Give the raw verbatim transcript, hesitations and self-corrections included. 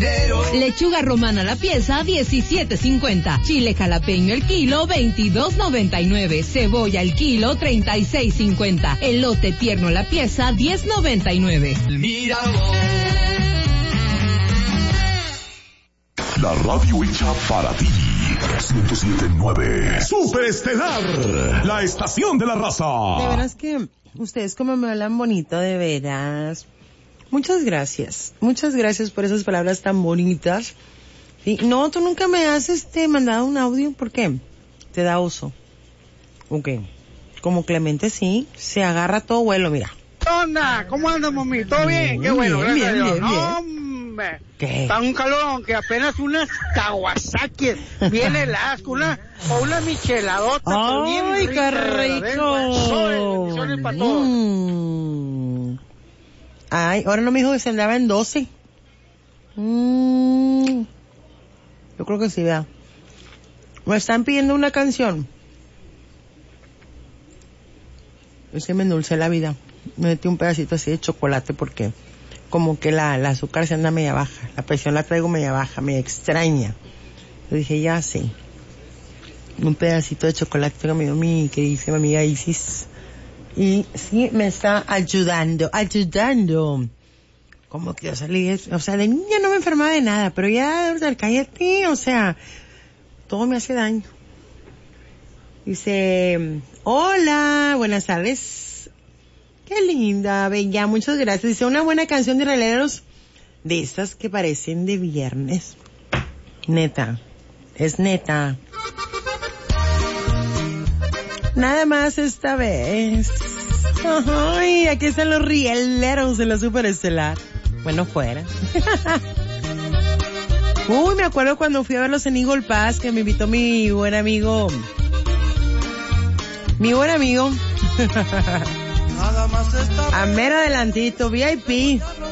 dinero. Lechuga romana la pieza, diecisiete cincuenta. Chile jalapeño el kilo, veintidós noventa y nueve. Cebolla el kilo, treinta y seis cincuenta. Elote tierno la pieza, diez noventa y nueve. Míralo. La radio hecha para ti. ciento siete punto nueve. Superestelar, la estación de la raza. De veras que ustedes como me hablan bonito, de veras. Muchas gracias. Muchas gracias por esas palabras tan bonitas. Sí, no, tú nunca me has este, mandado un audio. ¿Por qué? Te da oso. Ok. Como Clemente sí, se agarra todo vuelo, mira. ¿Qué onda? ¿Cómo andas, mami? ¿Todo bien? Qué bueno, bien, gracias bien, a Dios. bien, No, bien. hombre. ¿Qué? Está un calor que apenas unas Kawasaki bien heladas, una, o una micheladota. ¡Ay, qué rico! Bendiciones para todos. Mm. Ay, ahora no me dijo que se andaba en doce. Mm. Yo creo que sí, vea. Me están pidiendo una canción. Es que me endulcé la vida. Me metí un pedacito así de chocolate porque como que la, la azúcar se anda media baja. La presión la traigo media baja, media extraña. Yo dije, ya sí. Un pedacito de chocolate que me dio mi queridísima amiga Isis. Y sí, me está ayudando, ayudando. Como que yo salí, o sea, de niña no me enfermaba de nada, pero ya, o sea, cállate, o sea, todo me hace daño. Dice, hola, buenas tardes. Qué linda, bella, muchas gracias. Dice, una buena canción de Releros, de estas que parecen de viernes. Neta, es neta. Nada más esta vez. Ay, aquí están los rieleros de la Superestelar. Bueno, fuera. Uy, me acuerdo cuando fui a verlos en Eagle Pass, que me invitó mi buen amigo. Mi buen amigo. A mero adelantito, V I P.